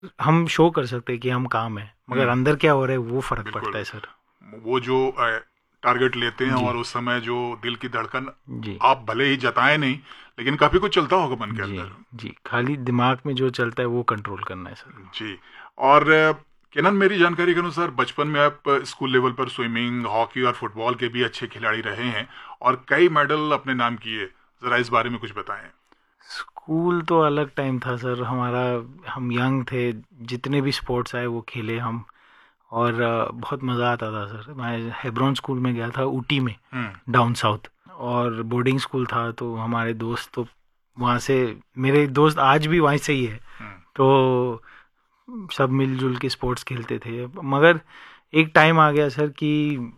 हम शो कर सकते हैं कि हम काम है, मगर हम्म। अंदर क्या हो रहा है वो फर्क पड़ता बिल्कुल। है सर। वो जो टारगेट लेते हैं जी और उस समय जो दिल की धड़कन जी आप भले ही जताएं नहीं, लेकिन काफी कुछ चलता होगा मन के जी अंदर। जी, खाली दिमाग में जो चलता है वो कंट्रोल करना है सर। जी। और केनन, मेरी जानकारी के अनुसार बचपन में आप स्कूल लेवल पर स्विमिंग, हॉकी और फुटबॉल के भी अच्छे खिलाड़ी रहे हैं और कई मेडल अपने नाम किए। जरा इस बारे में कुछ बताएं। स्कूल तो अलग टाइम था सर हमारा, हम यंग थे, जितने भी स्पोर्ट्स आए वो खेले हम। और बहुत मज़ा आता था सर। मैं हेब्रोन स्कूल में गया था ऊटी में, हम्म। Down south. और बोर्डिंग स्कूल था तो हमारे दोस्त तो वहाँ से, मेरे दोस्त आज भी वहीं से ही है। हम्म। तो सब मिलजुल के स्पोर्ट्स खेलते थे। मगर एक टाइम आ गया सर कि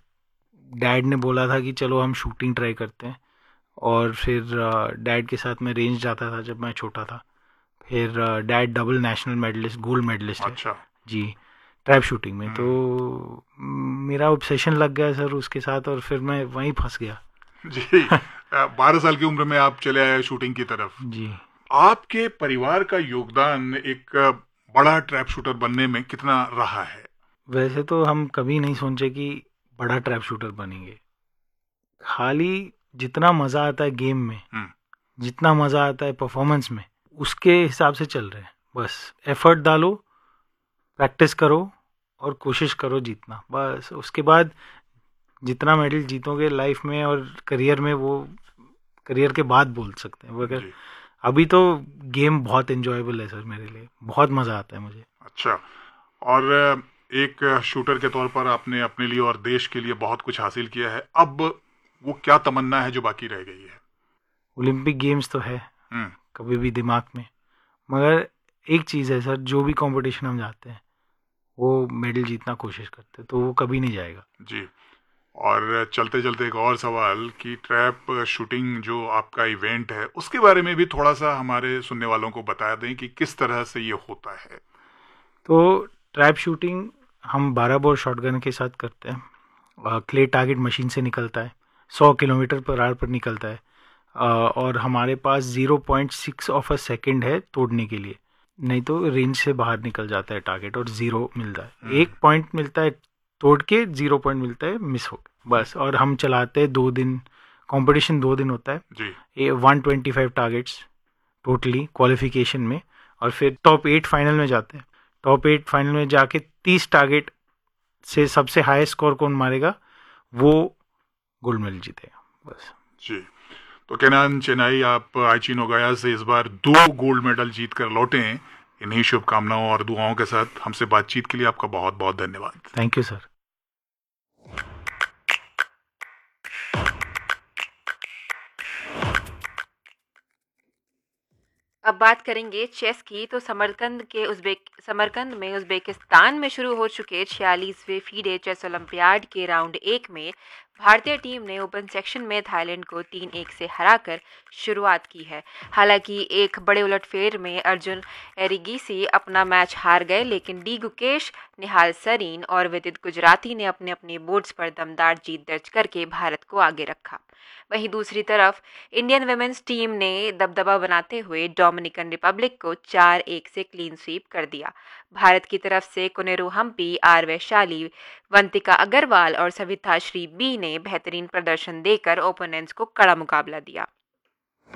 डैड ने बोला था कि चलो हम शूटिंग ट्राई करते हैं। और फिर डैड के साथ मैं रेंज जाता था जब मैं छोटा था। फिर dad double national medallist, gold medallist है। अच्छा। जी, ट्रैप शूटिंग में। तो हम्म। मेरा ऑब्सेशन लग गया सर उसके साथ, और फिर मैं वहीं फंस गया। जी। 12 साल की उम्र में आप चले आए शूटिंग की तरफ। जी, आपके परिवार का योगदान एक बड़ा ट्रैप शूटर बनने में कितना रहा है? वैसे तो हम कभी नहीं सोचे कि बड़ा ट्रैप शूटर बनेंगे। खाली जितना मज़ा आता है गेम में, हम्म। जितना मज़ा आता है परफॉर्मेंस में, उसके हिसाब से चल रहे हैं। बस एफर्ट डालो, प्रैक्टिस करो और कोशिश करो जीतना। बस उसके बाद जितना मेडल जीतोगे लाइफ में और करियर में, वो करियर के बाद बोल सकते हैं। मगर जी। अभी तो गेम बहुत एंजॉयबल है सर मेरे लिए, बहुत मज़ा आता है मुझे। अच्छा। और एक शूटर के तौर पर आपने अपने लिए और देश के लिए बहुत कुछ हासिल किया है। अब वो क्या तमन्ना है जो बाकी रह गई है? ओलंपिक गेम्स तो है हम्म। कभी भी दिमाग में। मगर एक चीज़ है सर, जो भी कंपटीशन हम जाते हैं वो मेडल जीतना कोशिश करते हैं, तो वो कभी नहीं जाएगा। जी। और चलते चलते एक और सवाल कि ट्रैप शूटिंग जो आपका इवेंट है उसके बारे में भी थोड़ा सा हमारे सुनने वालों को बता दें कि किस तरह से ये होता है। तो ट्रैप शूटिंग हम 12 बोर शॉटगन के साथ करते हैं। क्ले टारगेट मशीन से निकलता है, 100 किलोमीटर पर आवर पर निकलता है। और हमारे पास 0.6 ऑफ अ सेकेंड है तोड़ने के लिए। नहीं तो रेंज से बाहर निकल जाता है टारगेट और ज़ीरो मिलता है। हम्म। 1 पॉइंट मिलता है तोड़ के, 0 पॉइंट मिलता है मिस हो के, बस। और हम चलाते हैं 2 दिन, कंपटीशन 2 दिन होता है। जी। ये 125 टारगेट्स टोटली क्वालिफिकेशन में। और फिर टॉप 8 फाइनल में जाते हैं। टॉप 8 फाइनल में जाके 30 टारगेट से सबसे हाईएस्ट स्कोर कौन मारेगा वो गोल्ड मेडल जीतेगा, बस। जी। तो केनान चेनाई, आप आइची नोगाया से इस बार 2 गोल्ड मेडल जीत कर लौटे हैं। इन्हीं शुभकामनाओं और दुआओं के साथ हमसे बातचीत के लिए आपका बहुत बहुत धन्यवाद। Thank you sir. अब बात करेंगे चेस की। तो समरकंद में उज़्बेकिस्तान में शुरू हो चुके 46वें फीडे चेस ओलंपियाड के राउंड 1 में भारतीय टीम ने ओपन सेक्शन में थाईलैंड को 3-1 से हराकर शुरुआत की है। हालांकि एक बड़े उलटफेर में अर्जुन एरिगीसी अपना मैच हार गए, लेकिन डी गुकेश, निहाल सरीन और विदित गुजराती ने अपने अपने बोर्ड्स पर दमदार जीत दर्ज करके भारत को आगे रखा। वहीं दूसरी तरफ इंडियन वुमेन्स टीम ने दबदबा बनाते हुए डोमिनिकन रिपब्लिक को 4-1 से क्लीन स्वीप कर दिया। भारत की तरफ से कुनेरू हम्पी, आर वैशाली, वंतिका अग्रवाल और सविता श्री बी ने बेहतरीन प्रदर्शन देकर ओपोनेंट्स को कड़ा मुकाबला दिया।